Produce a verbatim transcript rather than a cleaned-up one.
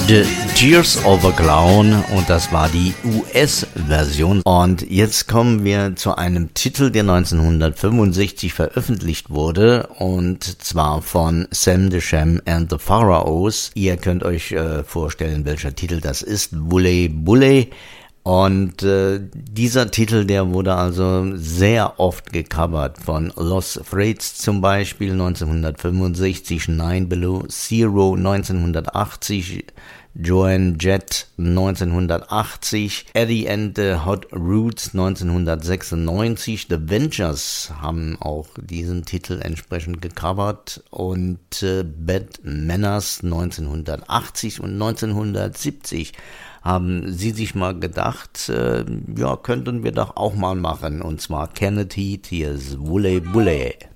The Tears of a Clown und das war die U S-Version. Und jetzt kommen wir zu einem Titel, der neunzehnhundertfünfundsechzig veröffentlicht wurde und zwar von Sam the Sham and the Pharaohs. Ihr könnt euch äh, vorstellen, welcher Titel das ist. Bulle Bulle. Und äh, dieser Titel, der wurde also sehr oft gecovert, von Los Freites zum Beispiel neunzehnhundertfünfundsechzig, Nine Below Zero neunzehnhundertachtzig, Joan Jett neunzehnhundertachtzig, Eddie and the Hot Roots neunzehnhundertsechsundneunzig, The Ventures haben auch diesen Titel entsprechend gecovert und äh, Bad Manners neunzehnhundertachtzig und neunzehnhundertsiebzig haben sie sich mal gedacht, äh, ja, könnten wir doch auch mal machen, und zwar Kennedy Tears, Bulle Bulle.